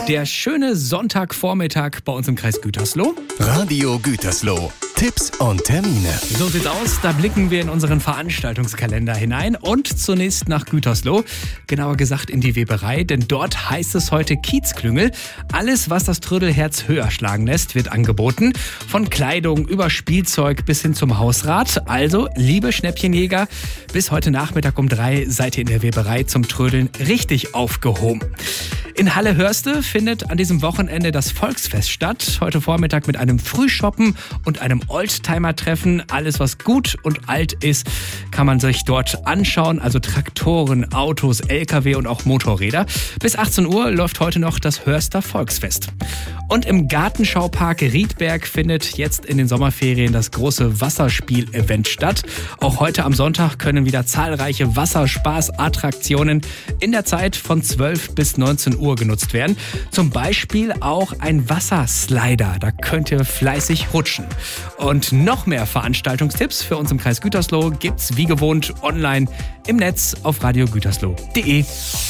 Der schöne Sonntagvormittag bei uns im Kreis Gütersloh. Radio Gütersloh. Tipps und Termine. So sieht's aus. Da blicken wir in unseren Veranstaltungskalender hinein und zunächst nach Gütersloh. Genauer gesagt in die Weberei, denn dort heißt es heute Kiezklüngel. Alles, was das Trödelherz höher schlagen lässt, wird angeboten. Von Kleidung über Spielzeug bis hin zum Hausrat. Also, liebe Schnäppchenjäger, bis heute Nachmittag um 3 seid ihr in der Weberei zum Trödeln richtig aufgehoben. In Halle-Hörste findet an diesem Wochenende das Volksfest statt. Heute Vormittag mit einem Frühshoppen und einem Oldtimer-Treffen. Alles, was gut und alt ist, kann man sich dort anschauen. Also Traktoren, Autos, LKW und auch Motorräder. Bis 18 Uhr läuft heute noch das Hörster Volksfest. Und im Gartenschaupark Riedberg findet jetzt in den Sommerferien das große Wasserspiel-Event statt. Auch heute am Sonntag können wieder zahlreiche Wasserspaß-Attraktionen in der Zeit von 12 bis 19 Uhr genutzt werden. Zum Beispiel auch ein Wasserslider. Da könnt ihr fleißig rutschen. Und noch mehr Veranstaltungstipps für uns im Kreis Gütersloh gibt's wie gewohnt online im Netz auf radiogütersloh.de.